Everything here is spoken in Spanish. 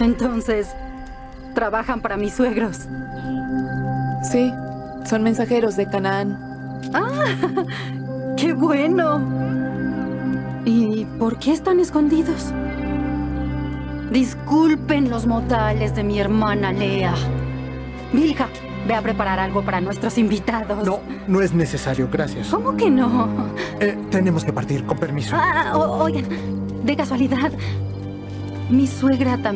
Entonces, ¿trabajan para mis suegros? Sí, son mensajeros de Canaán. ¡Ah! ¡Qué bueno! ¿Y por qué están escondidos? Disculpen los modales de mi hermana Lea. Milka, ve a preparar algo para nuestros invitados. No, no es necesario, gracias. ¿Cómo que no? Tenemos que partir, con permiso. Oigan, de casualidad, mi suegra también